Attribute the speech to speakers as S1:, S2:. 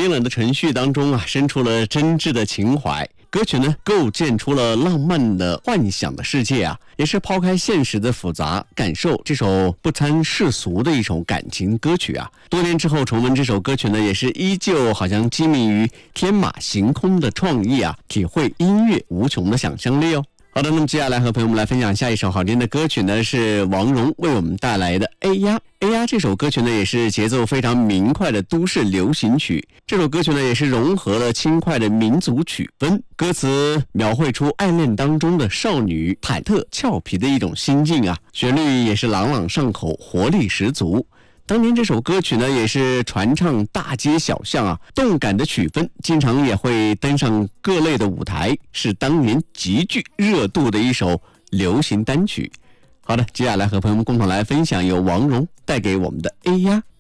S1: 冰冷的程序当中啊，生出了真挚的情怀。歌曲呢，构建出了浪漫的幻想的世界啊，也是抛开现实的复杂感受这首不参世俗的一首感情歌曲啊。多年之后重温这首歌曲呢，也是依旧好像寄迷于天马行空的创意啊，体会音乐无穷的想象力哦。好的，那么接下来和朋友们来分享下一首好听的歌曲呢，是王蓉为我们带来的 A 呀 A 呀。这首歌曲呢，也是节奏非常明快的都市流行曲。这首歌曲呢，也是融合了轻快的民族曲风，歌词描绘出爱恋当中的少女忐忑俏皮的一种心境啊，旋律也是朗朗上口，活力十足。当年这首歌曲呢，也是传唱大街小巷啊，动感的曲风经常也会登上各类的舞台，是当年极具热度的一首流行单曲。好的，接下来和朋友们共同来分享由王蓉带给我们的 A 呀。